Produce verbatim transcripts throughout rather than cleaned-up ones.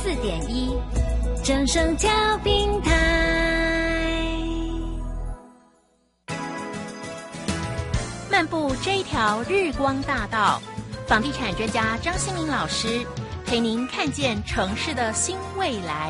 四点一，正声调频台。漫步这一条日光大道，房地产专家张新民老师陪您看见城市的新未来。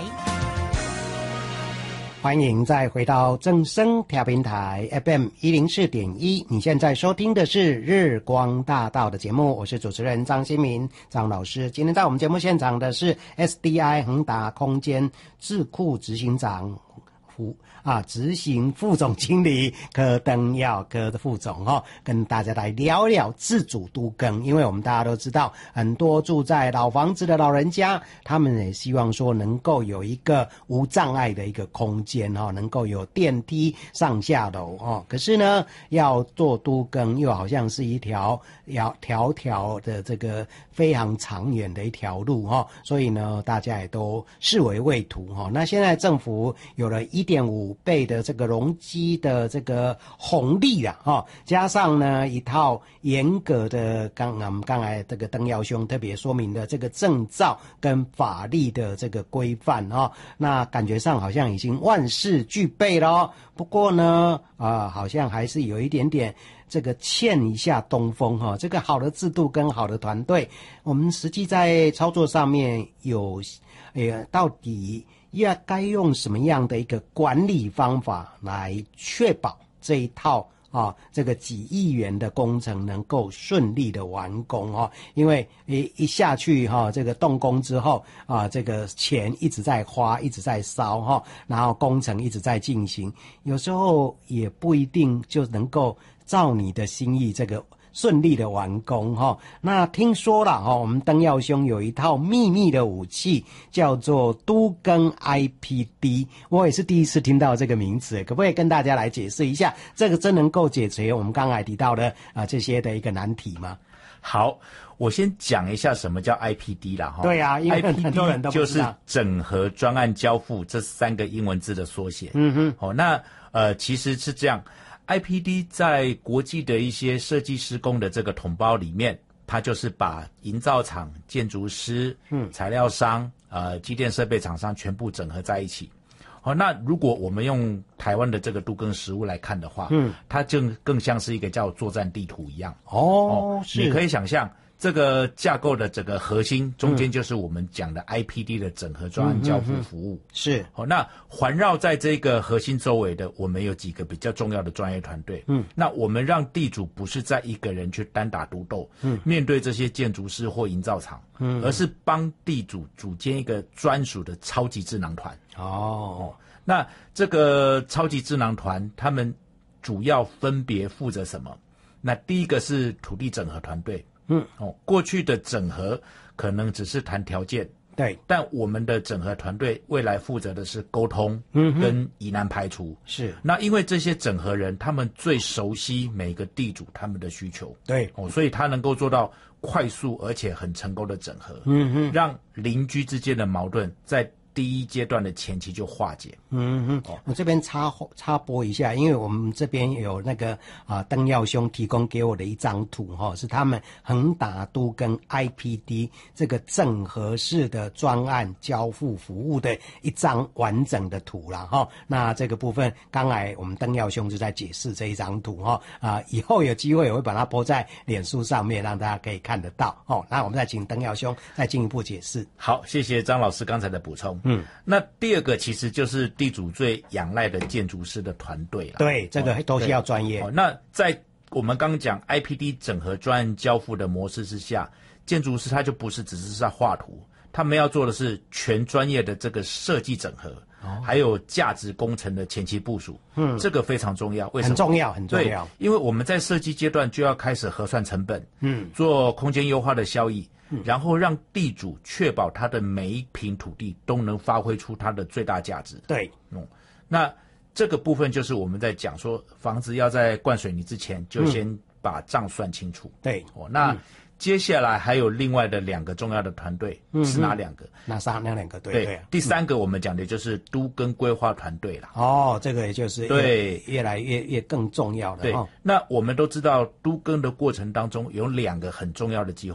欢迎再回到正声调频台 F M 一零四点一，你现在收听的是日光大道的节目，我是主持人张新民张老师。今天在我们节目现场的是 S D I 恒达空间智库执行长胡啊，执行副总经理柯登耀柯的副总哦，跟大家来聊聊自主都更。因为我们大家都知道，很多住在老房子的老人家，他们也希望说能够有一个无障碍的一个空间哦，能够有电梯上下楼哦。可是呢，要做都更又好像是一条要条条的这个非常长远的一条路哦，所以呢，大家也都视为畏途哦。那现在政府有了一点五倍的这个容积的这个红利啊，哈，加上呢一套严格的刚我们刚才这个登耀兄特别说明的这个证照跟法律的这个规范啊，那感觉上好像已经万事俱备了。不过呢，啊，好像还是有一点点这个欠一下东风哈。这个好的制度跟好的团队，我们实际在操作上面有，呃，到底要该用什么样的一个管理方法来确保这一套啊这个几亿元的工程能够顺利的完工哦？因为一一下去哈、啊，这个动工之后啊，这个钱一直在花，一直在烧哈、啊，然后工程一直在进行，有时候也不一定就能够照你的心意这个顺利的完工哈。那听说了哈，我们登耀兄有一套秘密的武器，叫做都更 I P D， 我也是第一次听到这个名词，可不可以跟大家来解释一下，这个真能够解决我们刚才提到的啊这些的一个难题吗？ 好，我先讲一下什么叫 I P D 啦哈。 对啊，因为很多人都不知道， 就是整合专案交付这三个英文字的缩写。嗯哼，好，那呃其实是这样。I P D 在国际的一些设计施工的这个统包里面，它就是把营造厂、建筑师、嗯、材料商、呃、机电设备厂商全部整合在一起。好，那如果我们用台湾的这个都更实务来看的话，嗯，它就更像是一个叫作战地图一样。 哦，哦是， 你可以想象这个架构的整个核心中间就是我们讲的 I P D 的整合专案交付服务。嗯嗯嗯、 是， 好，那环绕在这个核心周围的，我们有几个比较重要的专业团队。嗯，那我们让地主不是在一个人去单打独斗，嗯，面对这些建筑师或营造厂，嗯，而是帮地主组建一个专属的超级智囊团。哦，那这个超级智囊团，他们主要分别负责什么？那第一个是土地整合团队。嗯，哦，过去的整合可能只是谈条件， 对， 但我们的整合团队未来负责的是沟通，嗯，跟疑难排除。 是， 那因为这些整合人，他们最熟悉每个地主他们的需求， 对， 哦，所以他能够做到快速而且很成功的整合，嗯哼，让邻居之间的矛盾在第一阶段的前期就化解。 嗯哼，哦、我这边插插播一下，因为我们这边有那个啊登耀兄提供给我的一张图哈、哦，是他们恒达都跟 I P D 这个整合式的专案交付服务的一张完整的图啦哈、哦。那这个部分刚才我们登耀兄就在解释这一张图哈啊，以后有机会我会把它 po 在脸书上面，让大家可以看得到哦。那我们再请登耀兄再进一步解释。 好，谢谢张老师刚才的补充。嗯，那第二个其实就是地主最仰赖的建筑师的团队了。 对，这个都需要专业。 哦，那在我们刚讲 I P D 整合专案交付的模式之下，建筑师他就不是只是在画图，他们要做的是全专业的这个设计整合，哦、还有价值工程的前期部署。嗯，这个非常重要。为什么？ 很重要，很重要。 对，因为我们在设计阶段就要开始核算成本，嗯，做空间优化的效益。然后让地主确保他的每一坪土地都能发挥出它的最大价值。 对， 嗯，那这个部分就是我们在讲说，房子要在灌水泥之前，就先把账算清楚。 嗯、对， 哦，那、嗯、接下来还有另外的两个重要的团队，嗯、是哪两个？ 哪三哪两个？对对、 对、啊。 第三个我们讲的就是都更规划团队啦。 哦，这个也就是越对越来越越更重要的。 对， 哦、 那我们都知道都更的过程当中有两个很重要的计划。